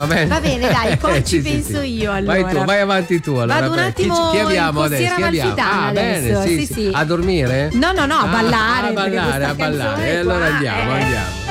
va bene? Va bene, dai, poi ci Sì, penso io allora. Vai tu, vai avanti tu allora. Vado un attimo chi abbiamo in adesso? Costiera Amalfitana bene, adesso, sì. A dormire? No, a ballare. A perché ballare, questa a ballare. canzone E allora qua andiamo.